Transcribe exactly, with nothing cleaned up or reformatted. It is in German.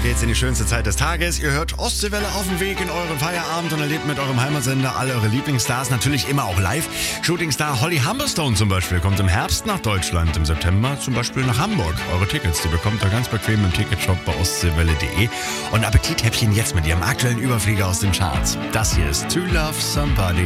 geht's in die schönste Zeit des Tages. Ihr hört Ostseewelle auf dem Weg in euren Feierabend und erlebt mit eurem Heimatsender alle eure Lieblingsstars, natürlich immer auch live. Shootingstar Holly Humberstone zum Beispiel kommt im Herbst nach Deutschland, im September zum Beispiel nach Hamburg. Eure Tickets, die bekommt ihr ganz bequem im Ticketshop bei ostseewelle punkt de. Und Appetithäppchen jetzt mit ihrem aktuellen Überflieger aus den Charts. Das hier ist To Love Somebody.